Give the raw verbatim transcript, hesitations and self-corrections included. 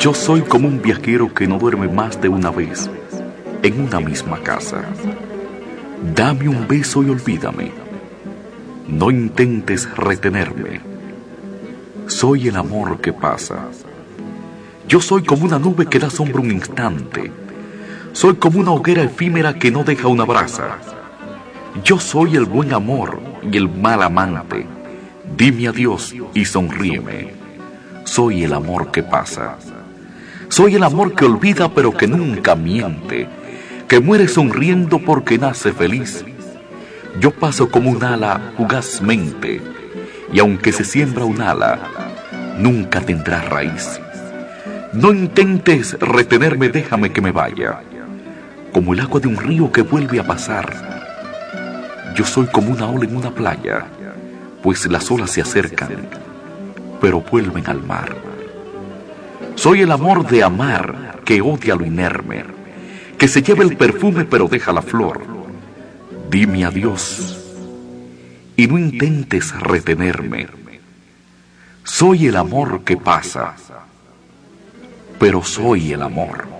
Yo soy como un viajero que no duerme más de una vez en una misma casa. Dame un beso y olvídame. No intentes retenerme. Soy el amor que pasa. Yo soy como una nube que da sombra un instante. Soy como una hoguera efímera que no deja una brasa. Yo soy el buen amor y el mal amante. Dime adiós y sonríeme. Soy el amor que pasa. Soy el amor que olvida pero que nunca miente, que muere sonriendo porque nace feliz. Yo paso como un ala fugazmente, y aunque se siembra un ala, nunca tendrá raíz. No intentes retenerme, déjame que me vaya, como el agua de un río que vuelve a pasar. Yo soy como una ola en una playa, pues las olas se acercan, pero vuelven al mar. Soy el amor de amar que odia lo inerme, que se lleva el perfume pero deja la flor. Dime adiós y no intentes retenerme. Soy el amor que pasa, pero soy el amor.